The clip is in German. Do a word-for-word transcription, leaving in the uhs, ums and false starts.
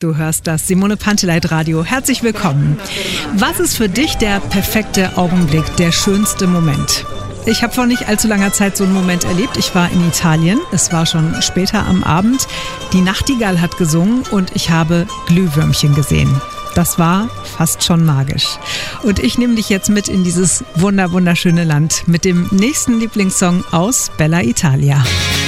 Du hörst das Simone Panteleit Radio. Herzlich willkommen. Was ist für dich der perfekte Augenblick, der schönste Moment? Ich habe vor nicht allzu langer Zeit so einen Moment erlebt. Ich war in Italien. Es war schon später am Abend. Die Nachtigall hat gesungen und ich habe Glühwürmchen gesehen. Das war fast schon magisch. Und ich nehme dich jetzt mit in dieses wunder wunderschöne Land mit dem nächsten Lieblingssong aus Bella Italia.